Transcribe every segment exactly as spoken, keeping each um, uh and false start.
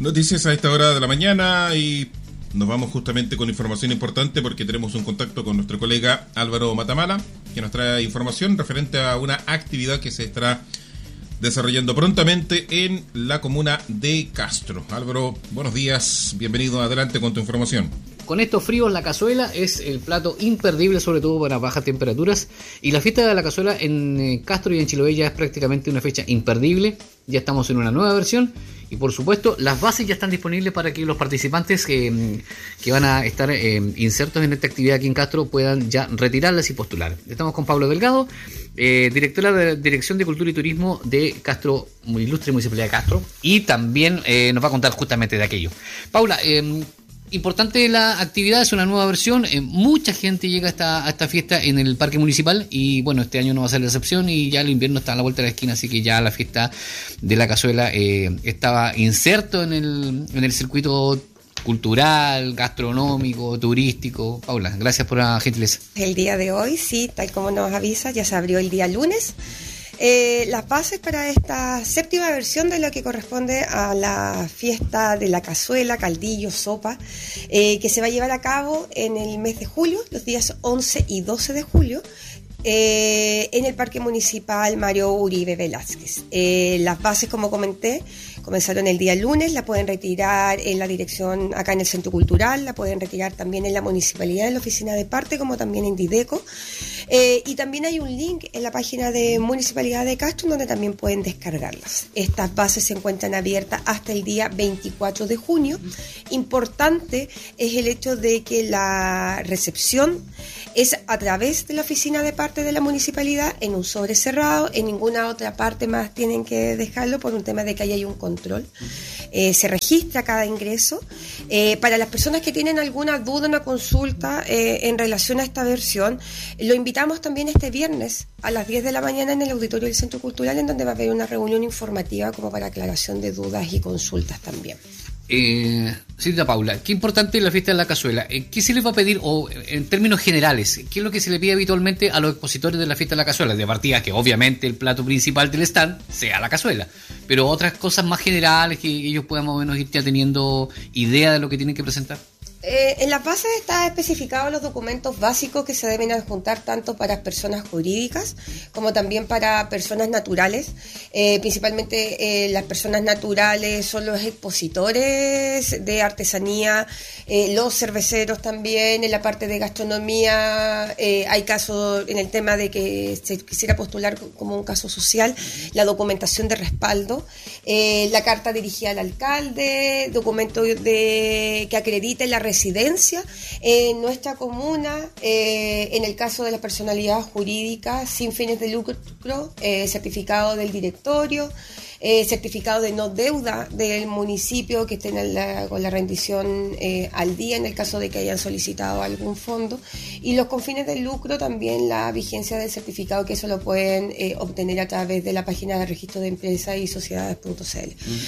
Noticias a esta hora de la mañana y nos vamos justamente con información importante porque tenemos un contacto con nuestro colega Álvaro Matamala, que nos trae información referente a una actividad que se estará desarrollando prontamente en la comuna de Castro. Álvaro, buenos días, bienvenido, adelante con tu información. Con estos fríos, la cazuela es el plato imperdible, sobre todo para bajas temperaturas. Y la fiesta de la cazuela en Castro y en Chiloé ya es prácticamente una fecha imperdible. Ya estamos en una nueva versión. Y por supuesto, las bases ya están disponibles para que los participantes eh, que van a estar eh, insertos en esta actividad aquí en Castro puedan ya retirarlas y postular. Estamos con Pablo Delgado, eh, directora de la Dirección de Cultura y Turismo de Castro, muy ilustre Municipalidad de Castro. Y también eh, nos va a contar justamente de aquello. Paula, eh, importante la actividad, es una nueva versión, eh, mucha gente llega a esta, a esta fiesta en el parque municipal y bueno, este año no va a ser la excepción y ya el invierno está a la vuelta de la esquina, así que ya la fiesta de la cazuela eh, estaba inserto en el, en el circuito cultural, gastronómico, turístico. Paula, gracias por la gentileza. El día de hoy, sí, tal como nos avisa, ya se abrió el día lunes. Eh, las bases para esta séptima versión de lo que corresponde a la fiesta de la cazuela, caldillo, sopa, eh, que se va a llevar a cabo en el mes de julio, los días once y doce de julio, eh, en el Parque Municipal Mario Uribe Velázquez. Eh, las bases, como comenté, comenzaron el día lunes, la pueden retirar en la dirección acá en el Centro Cultural, la pueden retirar también en la Municipalidad, en la Oficina de Parte, como también en Dideco. Eh, y también hay un link en la página de Municipalidad de Castro donde también pueden descargarlas. Estas bases se encuentran abiertas hasta el día veinticuatro de junio. Importante es el hecho de que la recepción es a través de la Oficina de Parte de la Municipalidad en un sobre cerrado. En ninguna otra parte más tienen que dejarlo por un tema de que ahí hay un control. Eh, se registra cada ingreso. Eh, para las personas que tienen alguna duda, una consulta eh, en relación a esta versión, lo invitamos también este viernes a las diez de la mañana en el auditorio del Centro Cultural, en donde va a haber una reunión informativa como para aclaración de dudas y consultas también. Eh, Silvia Paula, qué importante es la fiesta de la cazuela. ¿Qué se les va a pedir, o en términos generales, qué es lo que se le pide habitualmente a los expositores de la fiesta de la cazuela? De partida, que obviamente el plato principal del stand sea la cazuela, pero otras cosas más generales que ellos puedan más o menos ir ya teniendo idea de lo que tienen que presentar. Eh, en las bases está especificado los documentos básicos que se deben adjuntar tanto para personas jurídicas como también para personas naturales. Eh, principalmente eh, las personas naturales son los expositores de artesanía, eh, los cerveceros también. En la parte de gastronomía eh, hay casos en el tema de que se quisiera postular como un caso social, la documentación de respaldo, eh, la carta dirigida al alcalde, documento de que acredite la residencia en nuestra comuna, eh, en el caso de la personalidad jurídica sin fines de lucro, eh, certificado del directorio, eh, certificado de no deuda del municipio que estén la, con la rendición eh, al día en el caso de que hayan solicitado algún fondo, y los con fines de lucro también la vigencia del certificado, que eso lo pueden eh, obtener a través de la página de registro de empresas y sociedades punto c l. Mm.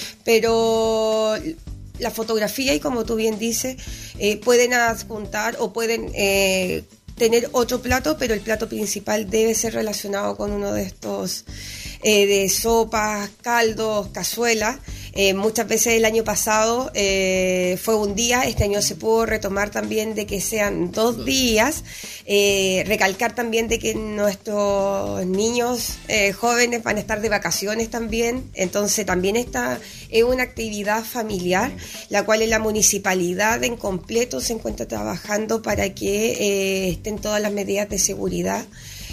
Pero la fotografía, y como tú bien dices, eh, pueden adjuntar o pueden eh, tener otro plato, pero el plato principal debe ser relacionado con uno de estos eh, de sopas, caldos, cazuelas. Eh, muchas veces el año pasado eh, fue un día, este año se pudo retomar también de que sean dos días, eh, recalcar también de que nuestros niños eh, jóvenes van a estar de vacaciones también, entonces también esta es una actividad familiar, la cual en la municipalidad en completo se encuentra trabajando para que eh, estén todas las medidas de seguridad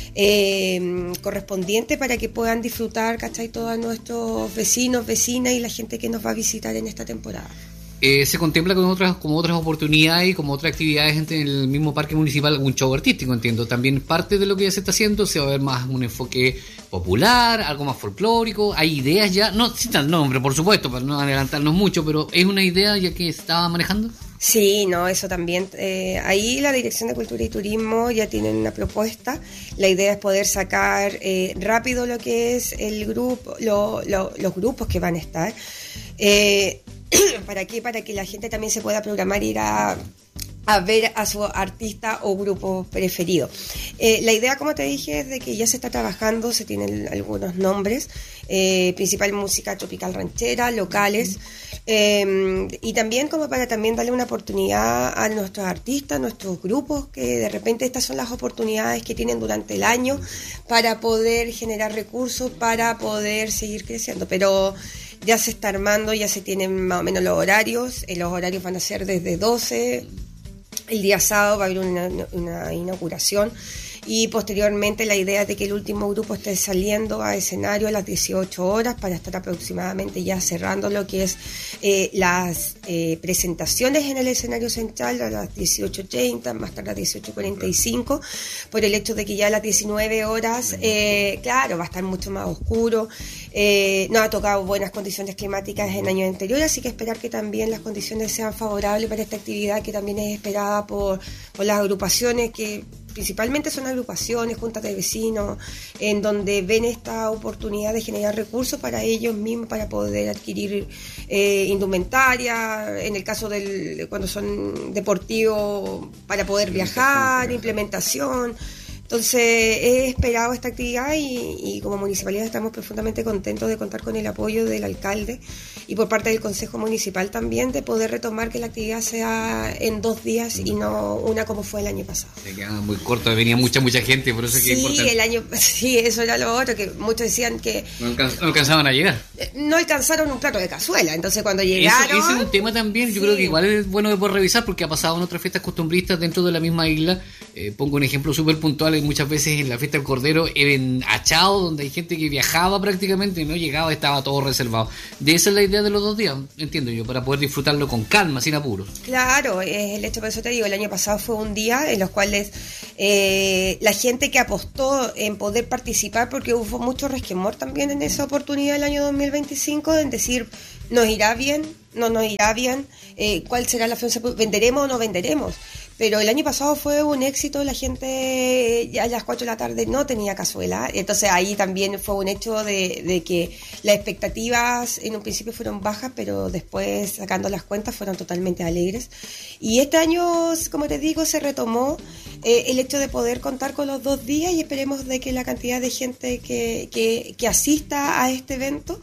Eh, correspondiente para que puedan disfrutar, ¿cachai? Todos nuestros vecinos, vecinas y la gente que nos va a visitar en esta temporada. Eh, ¿Se contempla con otras, como otras oportunidades y como otras actividades en el mismo parque municipal, un show artístico, entiendo? También parte de lo que ya se está haciendo, se va a ver más un enfoque popular, algo más folclórico, hay ideas ya, no citan el nombre, por supuesto, para no adelantarnos mucho, pero ¿es una idea ya que se estaba manejando? Sí, no, eso también. Eh, ahí la Dirección de Cultura y Turismo ya tienen una propuesta. La idea es poder sacar eh, rápido lo que es el grupo, lo, lo, los grupos que van a estar. Eh, ¿Para qué? Para que la gente también se pueda programar, ir a a ver a su artista o grupo preferido. Eh, la idea, como te dije, es de que ya se está trabajando, se tienen algunos nombres, eh, principal música tropical ranchera, locales, eh, y también como para también darle una oportunidad a nuestros artistas, nuestros grupos, que de repente estas son las oportunidades que tienen durante el año para poder generar recursos, para poder seguir creciendo. Pero ya se está armando, ya se tienen más o menos los horarios, eh, los horarios van a ser desde doce. El día sábado va a haber una, una inauguración y posteriormente la idea es de que el último grupo esté saliendo a escenario a las dieciocho horas para estar aproximadamente ya cerrando lo que es eh, las eh, presentaciones en el escenario central a las dieciocho treinta, más tarde a las dieciocho cuarenta y cinco, por el hecho de que ya a las diecinueve horas, eh, claro, va a estar mucho más oscuro. Eh, no ha tocado buenas condiciones climáticas en años anteriores, así que esperar que también las condiciones sean favorables para esta actividad que también es esperada por, por las agrupaciones, que principalmente son agrupaciones, juntas de vecinos, en donde ven esta oportunidad de generar recursos para ellos mismos, para poder adquirir eh, indumentaria, en el caso del cuando son deportivos, para poder viajar, implementación. Entonces he esperado esta actividad y, y como municipalidad estamos profundamente contentos de contar con el apoyo del alcalde y por parte del Consejo Municipal también de poder retomar que la actividad sea en dos días y no una como fue el año pasado. Se quedaba muy corto, venía mucha mucha gente, por eso es que sí, es importante. el año, sí, eso era lo otro, que muchos decían que no, alcanz, no alcanzaban a llegar. No alcanzaron un plato de cazuela, entonces cuando llegaron... Eso, ese es un tema también, yo sí. creo que igual es bueno de poder revisar porque ha pasado en otras fiestas costumbristas dentro de la misma isla. Eh, pongo un ejemplo súper puntual, muchas veces en la fiesta del Cordero, en Achao, donde hay gente que viajaba prácticamente y no llegaba, estaba todo reservado. De esa es la idea de los dos días, entiendo yo, para poder disfrutarlo con calma, sin apuros. Claro, es el hecho, por eso te digo, el año pasado fue un día en los cuales eh, la gente que apostó en poder participar, porque hubo mucho resquemor también en esa oportunidad del año dos mil veinticinco, en decir, nos irá bien, no nos irá bien, eh, cuál será la afluencia, venderemos o no venderemos. Pero el año pasado fue un éxito, la gente ya a las cuatro de la tarde no tenía cazuela, entonces ahí también fue un hecho de, de que las expectativas en un principio fueron bajas, pero después sacando las cuentas fueron totalmente alegres. Y este año, como te digo, se retomó eh, el hecho de poder contar con los dos días y esperemos de que la cantidad de gente que, que, que asista a este evento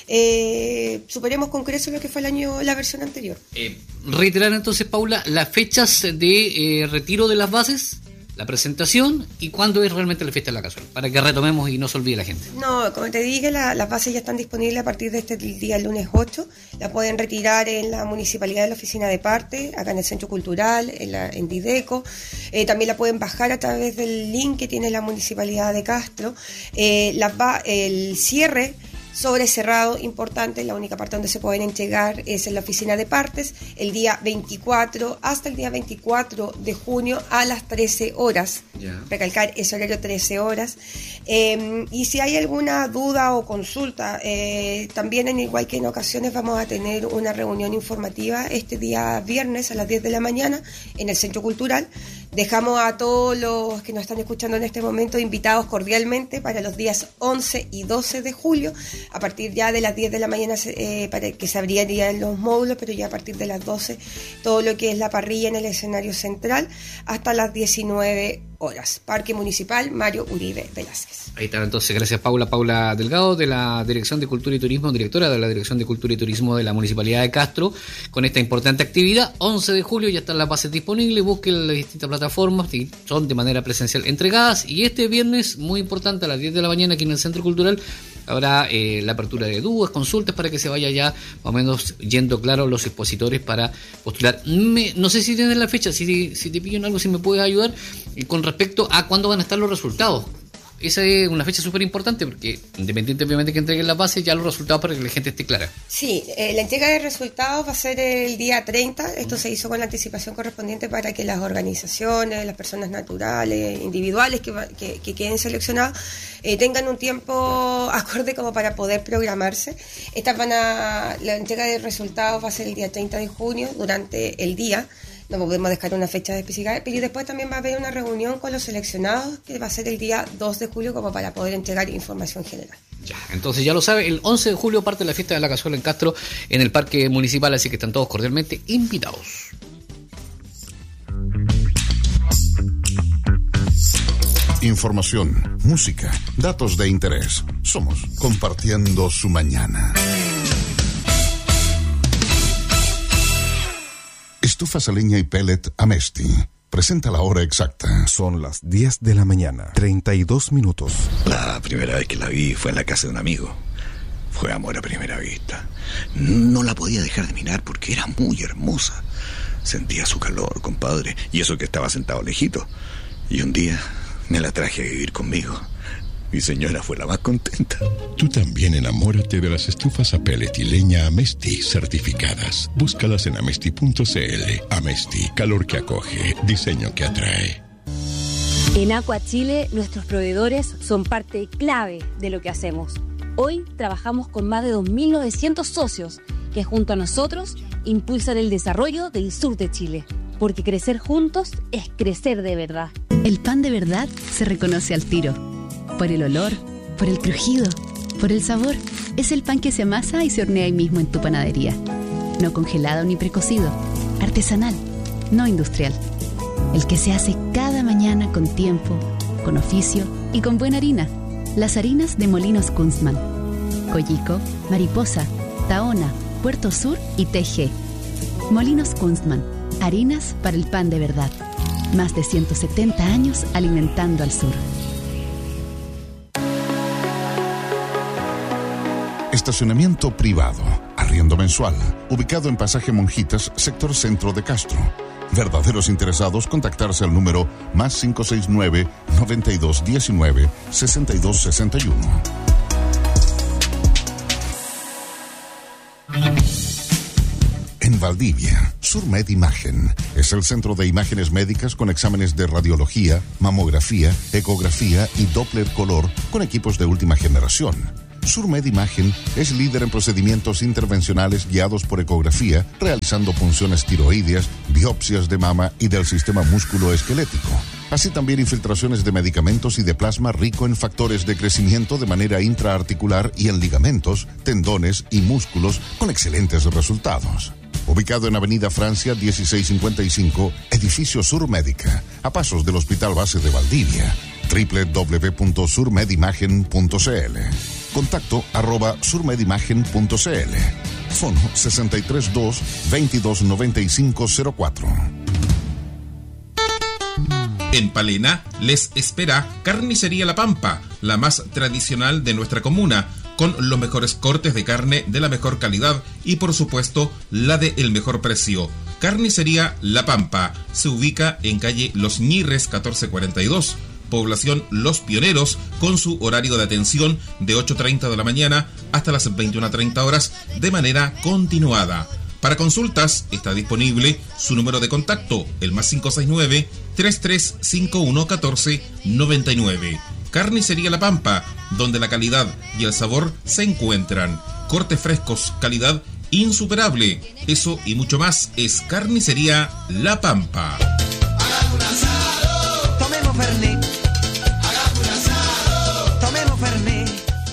eh, superemos con creces lo que fue el año, la versión anterior. Eh, reiterar entonces, Paula, las fechas de eh, retiro de las bases, la presentación y cuándo es realmente la fiesta de la cazuela, para que retomemos y no se olvide la gente. No, como te dije, la, las bases ya están disponibles a partir de este día, el lunes ocho. La pueden retirar en la municipalidad de la oficina de parte, acá en el Centro Cultural, en, la, en Dideco. Eh, también la pueden bajar a través del link que tiene la municipalidad de Castro. Eh, la, el cierre sobre cerrado, importante, la única parte donde se pueden entregar es en la oficina de partes, el día veinticuatro, hasta el día veinticuatro de junio a las trece horas, yeah. Recalcar ese horario trece horas, eh, y si hay alguna duda o consulta, eh, también en igual que en ocasiones vamos a tener una reunión informativa este día viernes a las diez de la mañana en el Centro Cultural. Dejamos a todos los que nos están escuchando en este momento invitados cordialmente para los días once y doce de julio, a partir ya de las diez de la mañana eh, para que se abrirían los módulos, pero ya a partir de las doce todo lo que es la parrilla en el escenario central hasta las diecinueve horas. Parque Municipal Mario Uribe Velázquez. Ahí está, entonces, gracias Paula. Paula Delgado, de la Dirección de Cultura y Turismo, directora de la Dirección de Cultura y Turismo de la Municipalidad de Castro, con esta importante actividad. once de julio ya están las bases disponibles, busquen las distintas plataformas, que son de manera presencial entregadas, y este viernes, muy importante, a las diez de la mañana aquí en el Centro Cultural, habrá eh, la apertura de dudas, consultas, para que se vaya ya más o menos yendo claro los expositores para postular. Me, no sé si tienes la fecha, si, si te pillo en algo, si me puedes ayudar eh, con respecto a cuándo van a estar los resultados. Esa es una fecha súper importante porque, independiente obviamente que entreguen las bases, ya los resultados para que la gente esté clara. Sí, eh, la entrega de resultados va a ser el día treinta. Esto uh-huh. se hizo con la anticipación correspondiente para que las organizaciones, las personas naturales, individuales que, que, que queden seleccionadas, eh, tengan un tiempo acorde como para poder programarse. Estas van a, la entrega de resultados va a ser el día treinta de junio durante el día. No podemos dejar una fecha específica, pero después también va a haber una reunión con los seleccionados que va a ser el día dos de julio como para poder entregar información general. Ya, entonces ya lo sabe, el once de julio parte la fiesta de la cazuela en Castro en el Parque Municipal, así que están todos cordialmente invitados. Información, música, datos de interés. Somos Compartiendo su Mañana. Estufas a leña y pellet Amesti. Presenta la hora exacta. Son las diez de la mañana, treinta y dos minutos. La primera vez que la vi fue en la casa de un amigo. Fue amor a primera vista. No la podía dejar de mirar porque era muy hermosa. Sentía su calor, compadre, y eso que estaba sentado lejito. Y un día me la traje a vivir conmigo. Mi señora fue la más contenta. Tú también enamórate de las estufas a pellet y leña Amesti certificadas. Búscalas en amesti punto cl. Amesti, calor que acoge, diseño que atrae. En Aqua Chile, nuestros proveedores son parte clave de lo que hacemos. Hoy trabajamos con más de dos mil novecientos socios que junto a nosotros impulsan el desarrollo del sur de Chile. Porque crecer juntos es crecer de verdad. El pan de verdad se reconoce al tiro. Por el olor, por el crujido, por el sabor. Es el pan que se amasa y se hornea ahí mismo en tu panadería. No congelado ni precocido. Artesanal, no industrial. El que se hace cada mañana con tiempo, con oficio y con buena harina. Las harinas de Molinos Kunstmann. Coyico, Mariposa, Tahona, Puerto Sur y T G. Molinos Kunstmann. Harinas para el pan de verdad. Más de ciento setenta años alimentando al sur. Estacionamiento privado, arriendo mensual, ubicado en Pasaje Monjitas, sector centro de Castro. Verdaderos interesados, contactarse al número más cinco seis nueve, noventa y dos diecinueve, sesenta y dos sesenta y uno. En Valdivia, Surmed Imagen es el centro de imágenes médicas con exámenes de radiología, mamografía, ecografía y Doppler color con equipos de última generación. Surmed Imagen es líder en procedimientos intervencionales guiados por ecografía, realizando punciones tiroideas, biopsias de mama y del sistema músculo-esquelético. Así también infiltraciones de medicamentos y de plasma rico en factores de crecimiento de manera intraarticular y en ligamentos, tendones y músculos con excelentes resultados. Ubicado en Avenida Francia dieciséis cincuenta y cinco, Edificio Surmédica, a pasos del Hospital Base de Valdivia. doble u doble u doble u punto surmedimagen punto c l. Contacto arroba surmedimagen punto c l. Fono sesenta y tres dos, veintidós noventa y cinco cero cuatro. En Palena les espera Carnicería La Pampa, la más tradicional de nuestra comuna, con los mejores cortes de carne de la mejor calidad y por supuesto la de el mejor precio. Carnicería La Pampa se ubica en calle Los Ñirres catorce cuarenta y dos, población Los Pioneros, con su horario de atención de ocho treinta de la mañana hasta las veintiuna treinta horas de manera continuada. Para consultas está disponible su número de contacto, el más cinco seis nueve, tres tres cinco uno, uno cuatro nueve nueve. Carnicería La Pampa, donde la calidad y el sabor se encuentran. Cortes frescos, calidad insuperable. Eso y mucho más es Carnicería La Pampa. Hagamos un asado, tomemos Fernet. Hagamos un asado, tomemos Fernet.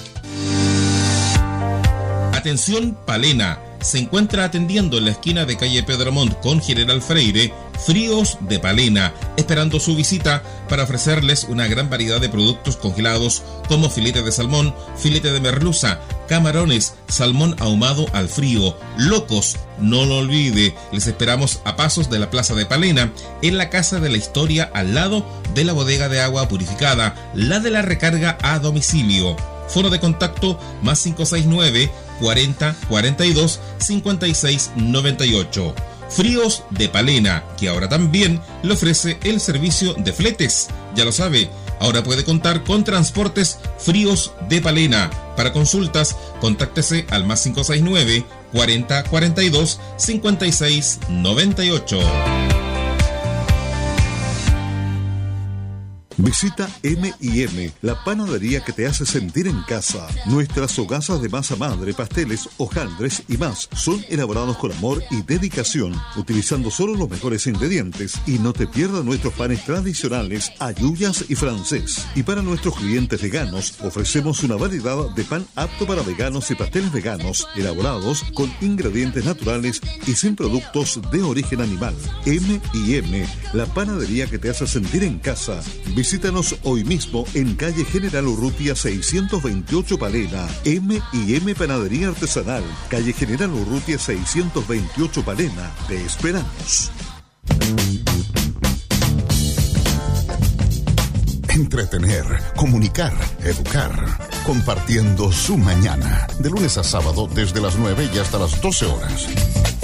Atención Palena, se encuentra atendiendo en la esquina de calle Pedro Montt con General Freire, Fríos de Palena, esperando su visita para ofrecerles una gran variedad de productos congelados como filete de salmón, filete de merluza, camarones, salmón ahumado al frío, locos. No lo olvide, les esperamos a pasos de la Plaza de Palena, en la Casa de la Historia, al lado de la bodega de agua purificada, la de la recarga a domicilio. Foro de contacto más cinco seis nueve, cuarenta, cuarenta y dos, cincuenta y seis noventa y ocho. Fríos de Palena, que ahora también le ofrece el servicio de fletes. Ya lo sabe, ahora puede contar con transportes Fríos de Palena. Para consultas, contáctese al más cinco seis nueve, cuarenta, cuarenta y dos, cincuenta y seis noventa y ocho. Visita eme y eme, la panadería que te hace sentir en casa. Nuestras hogazas de masa madre, pasteles, hojaldres y más son elaborados con amor y dedicación, utilizando solo los mejores ingredientes. Y no te pierdas nuestros panes tradicionales, ayuyas y francés. Y para nuestros clientes veganos, ofrecemos una variedad de pan apto para veganos y pasteles veganos, elaborados con ingredientes naturales y sin productos de origen animal. eme y eme, la panadería que te hace sentir en casa. Visítanos hoy mismo en calle General Urrutia seiscientos veintiocho Palena, M y M Panadería Artesanal, calle General Urrutia seiscientos veintiocho Palena. Te esperamos. Entretener, comunicar, educar, compartiendo su mañana, de lunes a sábado desde las nueve y hasta las doce horas.